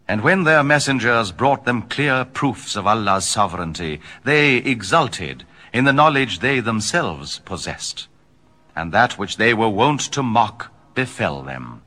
And when their messengers brought them clear proofs of Allah's sovereignty, they exulted in the knowledge they themselves possessed. And that which they were wont to mock befell them.